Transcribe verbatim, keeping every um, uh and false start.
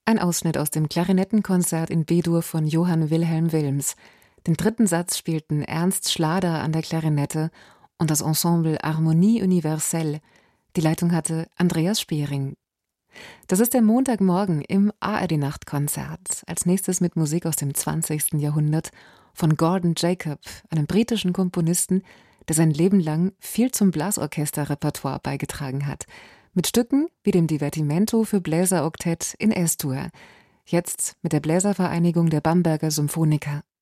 Ein Ausschnitt aus dem Klarinettenkonzert in B-Dur von Johann Wilhelm Wilms. Den dritten Satz spielten Ernst Schlader an der Klarinette und das Ensemble Harmonie Universelle. Die Leitung hatte Andreas Spiering. Das ist der Montagmorgen im A R D-Nachtkonzert. Als nächstes mit Musik aus dem zwanzigsten Jahrhundert von Gordon Jacob, einem britischen Komponisten, der sein Leben lang viel zum Blasorchesterrepertoire beigetragen hat. Mit Stücken wie dem Divertimento für Bläseroktett in S-Dur. Jetzt mit der Bläservereinigung der Bamberger Symphoniker.